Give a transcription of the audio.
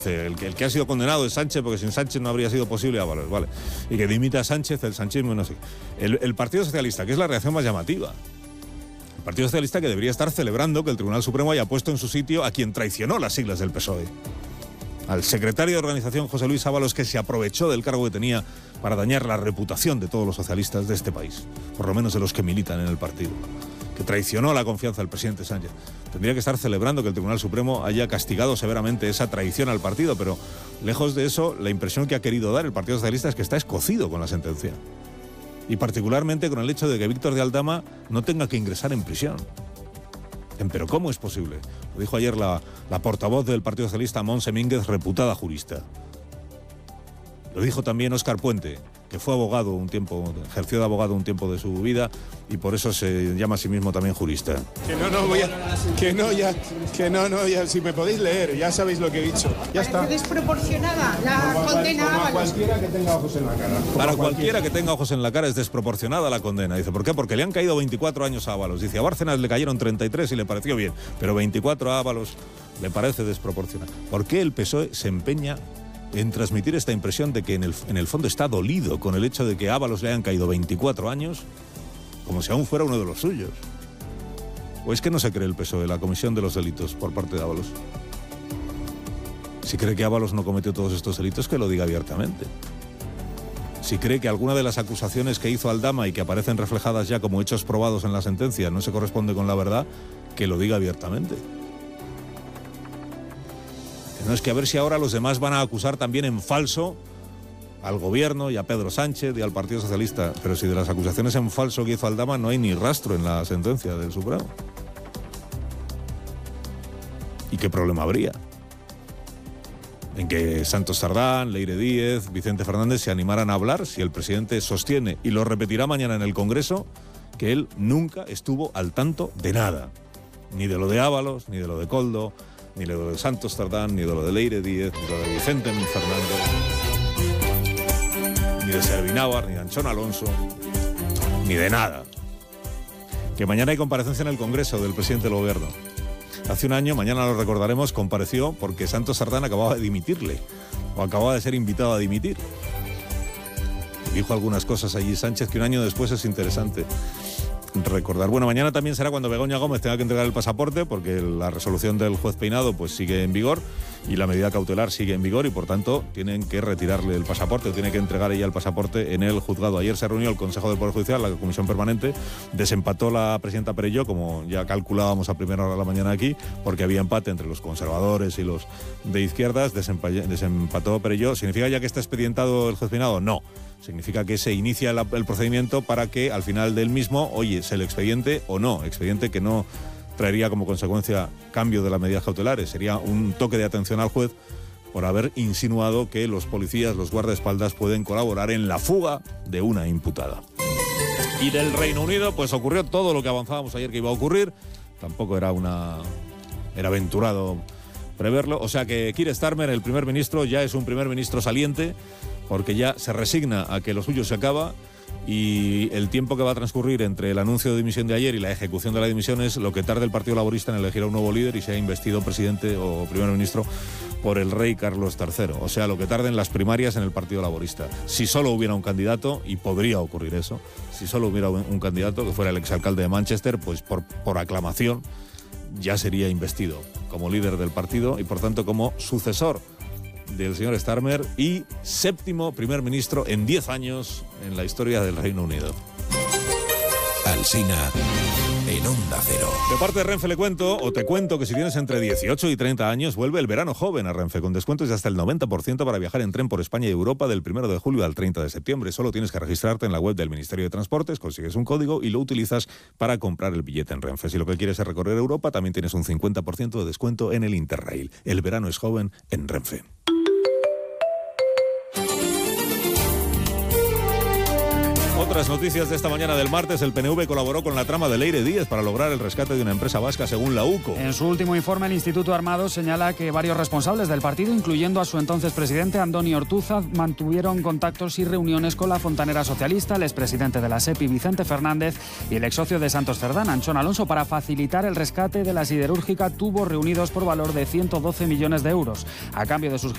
El que ha sido condenado es Sánchez, porque sin Sánchez no habría sido posible Ábalos, vale. Y que dimita a Sánchez, el sanchismo, no sé. El Partido Socialista, que es la reacción más llamativa. El Partido Socialista que debería estar celebrando que el Tribunal Supremo haya puesto en su sitio a quien traicionó las siglas del PSOE. Al secretario de organización José Luis Ábalos, que se aprovechó del cargo que tenía para dañar la reputación de todos los socialistas de este país, por lo menos de los que militan en el partido, que traicionó la confianza del presidente Sánchez. Tendría que estar celebrando que el Tribunal Supremo haya castigado severamente esa traición al partido, pero lejos de eso, la impresión que ha querido dar el Partido Socialista es que está escocido con la sentencia. Y particularmente con el hecho de que Víctor de Aldama no tenga que ingresar en prisión. Pero ¿cómo es posible? Lo dijo ayer la portavoz del Partido Socialista, Montse Mínguez, reputada jurista. Lo dijo también Óscar Puente, que fue abogado un tiempo, ejerció de abogado un tiempo de su vida y por eso se llama a sí mismo también jurista. Si me podéis leer, ya sabéis lo que he dicho. Ya está. ¿Es desproporcionada la condena a Ábalos? Cualquiera que tenga ojos en la cara. Para cualquiera que tenga ojos en la cara es desproporcionada la condena. Dice, ¿por qué? Porque le han caído 24 años a Ábalos. Dice, a Bárcenas le cayeron 33 y le pareció bien, pero 24 a Ábalos le parece desproporcionado. ¿Por qué el PSOE se empeña en transmitir esta impresión de que en el fondo está dolido con el hecho de que a Ábalos le hayan caído 24 años, como si aún fuera uno de los suyos? ¿O es que no se cree el PSOE la comisión de los delitos por parte de Ábalos? Si cree que Ábalos no cometió todos estos delitos, que lo diga abiertamente. Si cree que alguna de las acusaciones que hizo Aldama y que aparecen reflejadas ya como hechos probados en la sentencia no se corresponde con la verdad, que lo diga abiertamente. No es que a ver si ahora los demás van a acusar también en falso al gobierno y a Pedro Sánchez y al Partido Socialista, pero si de las acusaciones en falso que hizo Aldama no hay ni rastro en la sentencia del Supremo. ¿Y qué problema habría en que Santos Sardán, Leire Díez, Vicente Fernández se animaran a hablar si el presidente sostiene, y lo repetirá mañana en el Congreso, que él nunca estuvo al tanto de nada? Ni de lo de Ábalos, ni de lo de Koldo, ni de lo de Santos Sardán, ni de lo de Leire Díez, ni de lo de Vicente Fernández, ni de Servinávar, ni de Anchón Alonso, ni de nada. Que mañana hay comparecencia en el Congreso del presidente del Gobierno. Hace un año, mañana lo recordaremos, compareció porque Santos Sardán acababa de dimitirle, o acababa de ser invitado a dimitir. Dijo algunas cosas allí Sánchez que un año después es interesante recordar. Bueno, mañana también será cuando Begoña Gómez tenga que entregar el pasaporte, porque la resolución del juez Peinado pues sigue en vigor y la medida cautelar sigue en vigor y por tanto tienen que retirarle el pasaporte, o tiene que entregar ella el pasaporte en el juzgado. Ayer se reunió el Consejo del Poder Judicial, la Comisión Permanente, desempató la presidenta Perelló, como ya calculábamos a primera hora de la mañana aquí, porque había empate entre los conservadores y los de izquierdas, desempató Perelló. ¿Significa ya que está expedientado el juez Peinado? No. Significa que se inicia el procedimiento para que al final del mismo, oye, se le expediente o no, expediente que no traería como consecuencia cambio de las medidas cautelares, sería un toque de atención al juez por haber insinuado que los policías, los guardaespaldas pueden colaborar en la fuga de una imputada. Y del Reino Unido, pues ocurrió todo lo que avanzábamos ayer que iba a ocurrir, tampoco era aventurado preverlo, o sea que Keir Starmer, el primer ministro, ya es un primer ministro saliente, porque ya se resigna a que lo suyo se acaba y el tiempo que va a transcurrir entre el anuncio de dimisión de ayer y la ejecución de la dimisión es lo que tarde el Partido Laborista en elegir a un nuevo líder y sea investido presidente o primer ministro por el rey Carlos III. O sea, lo que tarden las primarias en el Partido Laborista. Si solo hubiera un candidato, y podría ocurrir eso, si solo hubiera un candidato que fuera el exalcalde de Manchester, pues por aclamación ya sería investido como líder del partido y por tanto como sucesor del señor Starmer y séptimo primer ministro en 10 años en la historia del Reino Unido. Alsina en Onda Cero. De parte de Renfe te cuento que si tienes entre 18 y 30 años, vuelve el verano joven a Renfe, con descuentos de hasta el 90% para viajar en tren por España y Europa del 1 de julio al 30 de septiembre. Solo tienes que registrarte en la web del Ministerio de Transportes, consigues un código y lo utilizas para comprar el billete en Renfe. Si lo que quieres es recorrer Europa, también tienes un 50% de descuento en el Interrail. El verano es joven en Renfe. Otras noticias de esta mañana del martes: el PNV colaboró con la trama de Leire Díez para lograr el rescate de una empresa vasca, según la UCO. En su último informe, el Instituto Armado señala que varios responsables del partido, incluyendo a su entonces presidente Andoni Ortúzar, mantuvieron contactos y reuniones con la fontanera socialista, el expresidente de la SEPI, Vicente Fernández, y el exsocio de Santos Cerdán, Anchón Alonso, para facilitar el rescate de la siderúrgica Tubos, reunidos por valor de 112 millones de euros. A cambio de sus